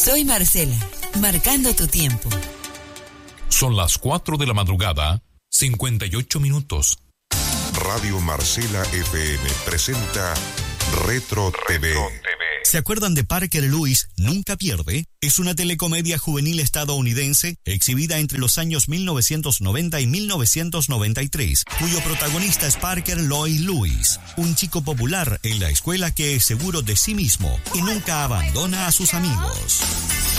Soy Marcela, marcando tu tiempo. Son las 4 de la madrugada, 58 minutos. Radio Marcela FM presenta Retro TV. ¿Se acuerdan de Parker Lewis Nunca Pierde? Es una telecomedia juvenil estadounidense exhibida entre los años 1990 y 1993, cuyo protagonista es Parker Lloyd Lewis, un chico popular en la escuela que es seguro de sí mismo y nunca abandona a sus amigos.